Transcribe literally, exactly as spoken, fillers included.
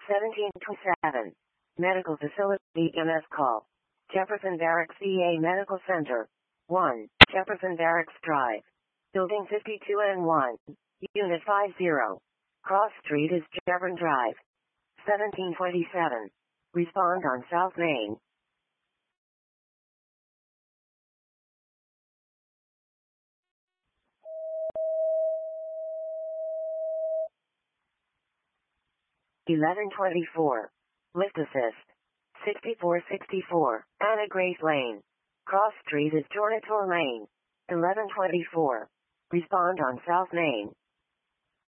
seventeen twenty-seven. Medical Facility E M S call. Jefferson Barracks V A Medical Center. one. Jefferson Barracks Drive. Building fifty-two N one. Unit fifty. Cross Street is Jefferson Drive. seventeen twenty-seven. Respond on South Main. eleven twenty-four. Lift assist. sixty-four sixty-four. Anna Grace Lane. Cross Street is Joritor Lane. eleven twenty-four. Respond on South Main.